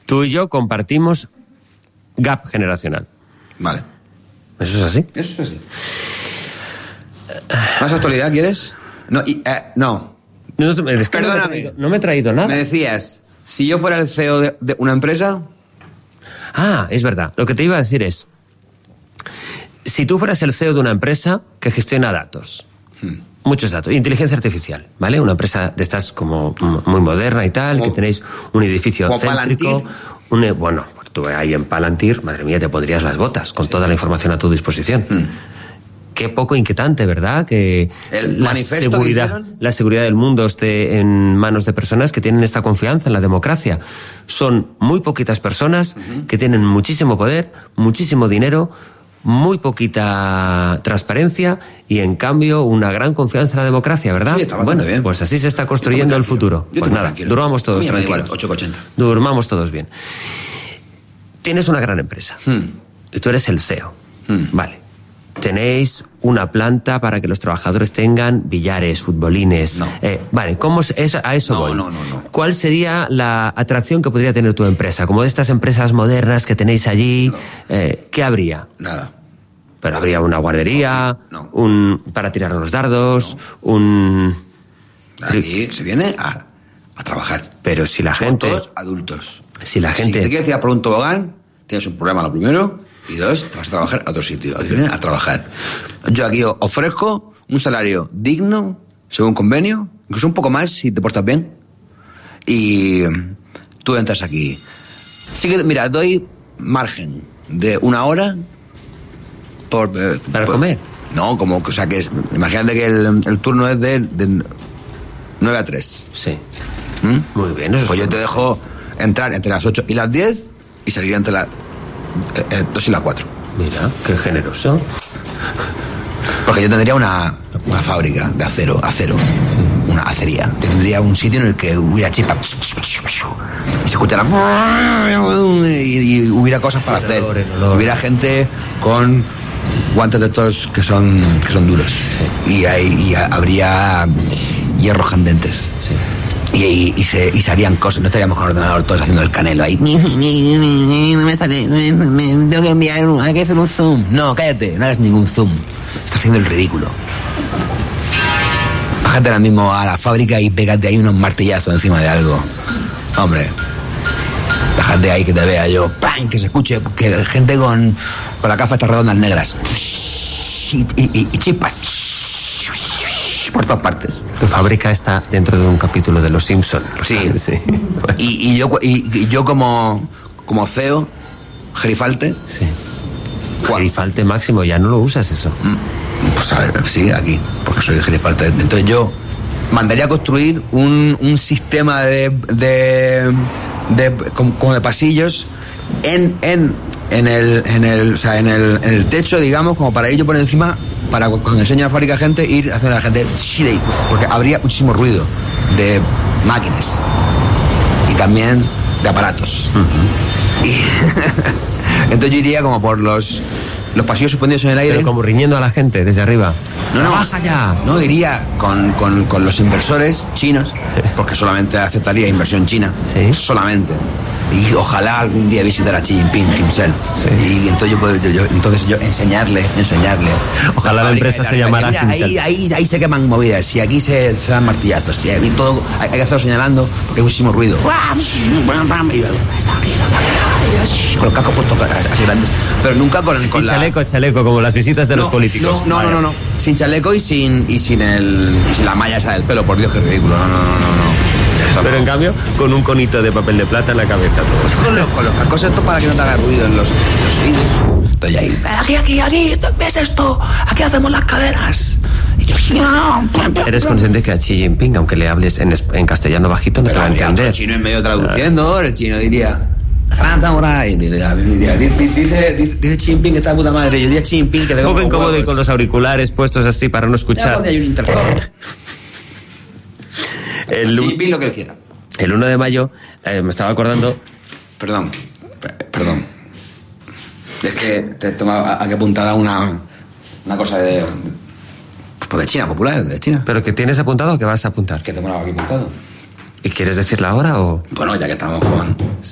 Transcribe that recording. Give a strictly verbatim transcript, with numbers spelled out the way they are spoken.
tú y yo compartimos gap generacional. Vale. ¿Eso es así? Eso es así. ¿Más actualidad quieres? No, y, eh, no. No, no, es que Perdóname. No me, he traído, no me he traído nada. Me decías, si yo fuera el C E O de, de una empresa... Ah, es verdad. Lo que te iba a decir es, si tú fueras el C E O de una empresa que gestiona datos, hmm. muchos datos, inteligencia artificial, ¿vale? Una empresa de estas como muy moderna y tal, como, que tenéis un edificio céntrico, un, bueno, tú ahí en Palantir, madre mía, te pondrías las botas con sí. toda la información a tu disposición. Hmm. Qué poco inquietante, ¿verdad? Que el la seguridad, la seguridad del mundo esté en manos de personas que tienen esta confianza en la democracia. Son muy poquitas personas uh-huh. que tienen muchísimo poder, muchísimo dinero, muy poquita transparencia y, en cambio, una gran confianza en la democracia, ¿verdad? Sí, está bueno, bien. Pues así se está construyendo el futuro. Yo pues nada, tranquilo. Durmamos todos Mira, tranquilos. Igual, ocho ochenta. Durmamos todos bien. Tienes una gran empresa. Hmm. Y tú eres el C E O. Hmm. Vale. Tenéis una planta para que los trabajadores tengan billares, futbolines. No. Eh, vale, ¿cómo es, a eso no, voy? No, no, no. ¿Cuál sería la atracción que podría tener tu empresa? Como de estas empresas modernas que tenéis allí, no. eh, ¿qué habría? Nada. Pero habría una guardería, no. un para tirar los dardos, no. un... Aquí se viene a, a trabajar. Pero si la Somos gente... todos adultos. Si la gente... Si te quieres ir a por un tobogán, tienes un problema lo primero... Y dos, vas a trabajar a otro sitio. A trabajar. Yo aquí ofrezco un salario digno, según convenio, incluso un poco más si te portas bien. Y tú entras aquí. Sí que, mira, doy margen de una hora por... Eh, ¿Para por, comer? No, como, o sea, que es... Imagínate que el, el turno es de, de nueve a tres. Sí. ¿Mm? Muy bien. Eso pues yo te dejo entrar entre las ocho y las diez y salir entre las... Eh, eh, dos y las cuatro. Mira, qué generoso. Porque yo tendría una, una fábrica de acero, acero, sí. Una acería. Yo tendría un sitio en el que hubiera chispas y se escuchara y, y hubiera cosas para hacer. Olor, olor. Hubiera gente con guantes de estos que son que son duros. Sí. Y, hay, y habría hierros candentes. Sí. Y, y, y, se, y se harían cosas, no estaríamos con el ordenador todos haciendo el canelo ahí. No me sale, me, me, tengo que enviar, hay que hacer un zoom. No, cállate, no hagas ningún zoom. Estás haciendo el ridículo. Bájate ahora mismo a la fábrica y pégate ahí unos martillazos encima de algo. Hombre, bájate ahí que te vea yo. ¡Pam! Que se escuche, que gente con, con la gafa estas redondas negras. Y, y, y chispas. Por todas partes. Tu fábrica está dentro de un capítulo de Los Simpson. Sí, sí. Y, y yo y, y yo como como C E O, gerifalte. Sí. Gerifalte máximo, ya no lo usas eso. Pues a ver, sí, aquí, porque soy gerifalte. Entonces yo mandaría a construir un, un sistema de, de, de como, como de pasillos en en en el en el o sea en el en el techo, digamos, como para ir yo por encima. Para cuando enseñe a la fábrica a gente, ir haciendo a la gente... Porque habría muchísimo ruido de máquinas. Y también de aparatos. Uh-huh. Y entonces yo iría como por los, los pasillos suspendidos en el aire. Pero como riñendo a la gente desde arriba. No, no. ¡Baja ya! No, iría con, con, con los inversores chinos, porque solamente aceptaría inversión china. Sí. Solamente. Y ojalá algún día visitar a Xi Jinping himself. Sí. Y entonces yo, yo, yo, entonces yo enseñarle, enseñarle. Ojalá la, la empresa se llamara mira, ahí, ahí, ahí se queman movidas. Y aquí se, se dan martillazos. Y aquí todo hay, hay que hacerlo señalando porque hay muchísimo ruido. Con los cascos puestos así grandes. Pero nunca con, con y la... chaleco, chaleco, como las visitas de no, los políticos. No, no, no, no, no. Sin chaleco y sin, y sin, el, y sin la malla esa del pelo. Por Dios, qué ridículo. No, no, no, no. no. Pero en cambio, con un conito de papel de plata en la cabeza todos. Con los, con los cascos estos para que no te haga ruido en los, en los oídos. Estoy ahí. Aquí, aquí, aquí. ¿Ves esto? Aquí hacemos las cadenas. Eres consciente que a Xi Jinping, aunque le hables en, en castellano bajito, no pero te va a entender. El chino en medio traduciendo, el chino diría... Dice, dice, dice Xi Jinping que está puta madre. Yo diría Xi Jinping que le un poco incómodo y con los auriculares puestos así para no escuchar. Ya, hay un intercom. El, Xi Jinping lo que él quiera. El uno de mayo eh, me estaba acordando. Perdón, perdón. Es que te toma aquí apuntada una, una cosa de. Pues de China, popular, de China. ¿Pero que tienes apuntado o que vas a apuntar? Que tengo aquí apuntado. ¿Y quieres decirla ahora o...? Bueno, ya que estamos con...